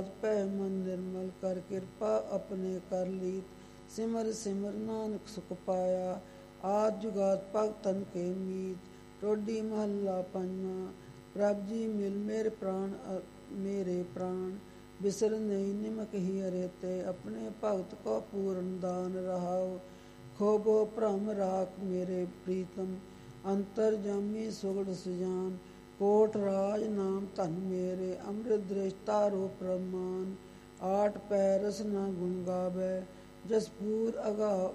ਪੈ ਮਨ ਨਿਰਮਲ ਕਰ ਕਿਰਪਾ ਆਪਣੇ ਕਰ ਲੀਤ। ਸਿਮਰ ਸਿਮਰ ਨਾਨਕ ਸੁਖ ਪਾਇਆ, ਆਦ ਜੁਗਾਦ ਭਗਤਨ ਕੇ ਮੀਤ। ਟੋਡੀ ਮਹੱਲਾ ਪੰਜਵਾਂ। ਪ੍ਰਭ ਜੀ ਮਿਲ ਮੇਰੇ ਪ੍ਰਾਣ, ਬਿਸਰ ਨਹੀਂ ਨਿਮਕ ਹੀ ਅਰੇਤੇ। ਆਪਣੇ ਭਗਤ ਕੋ ਪੂਰਨ ਦਾਨ ਰਹਾਉ, ਖੋਬੋ ਭ੍ਰਮ ਰਾਖ ਮੇਰੇ ਪ੍ਰੀਤਮ। ਅੰਤਰ ਜਾਮੀ ਸੁਗੜ ਸੁਜਾਨ, ਕੋਟ ਰਾਜ ਨਾਮ ਧਨ ਮੇਰੇ। ਅੰਮ੍ਰਿਤ ਦ੍ਰਿਸ਼ ਤਾਰੋ ਪ੍ਰਮਾਨ, ਆਠ ਪੈ ਰਸ ਨਾ ਗੁਣ ਗਾਵੈ। ਜਸ ਪੂਰ ਅਗਾ